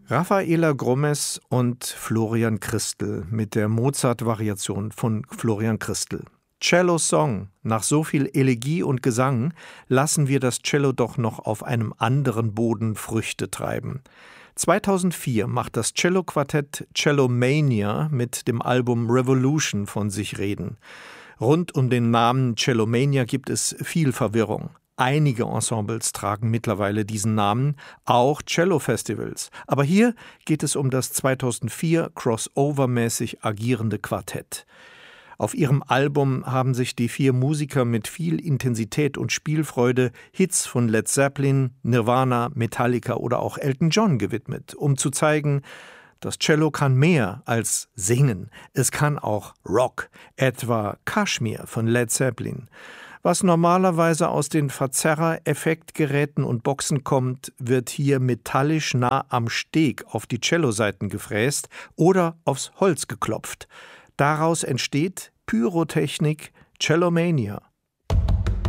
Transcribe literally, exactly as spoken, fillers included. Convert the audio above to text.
Rafaela Gromes und Florian Christel mit der Mozart-Variation von Florian Christel. Cello Song. Nach so viel Elegie und Gesang lassen wir das Cello doch noch auf einem anderen Boden Früchte treiben. zweitausendvier macht das Cello-Quartett Cellomania mit dem Album Revolution von sich reden. Rund um den Namen Cellomania gibt es viel Verwirrung. Einige Ensembles tragen mittlerweile diesen Namen, auch Cello-Festivals. Aber hier geht es um das zweitausendvier crossover-mäßig agierende Quartett. Auf ihrem Album haben sich die vier Musiker mit viel Intensität und Spielfreude Hits von Led Zeppelin, Nirvana, Metallica oder auch Elton John gewidmet, um zu zeigen, das Cello kann mehr als singen. Es kann auch Rock, etwa Kashmir von Led Zeppelin. Was normalerweise aus den Verzerrer-Effektgeräten und Boxen kommt, wird hier metallisch nah am Steg auf die Cellosaiten gefräst oder aufs Holz geklopft. Daraus entsteht Pyrotechnik Cellomania.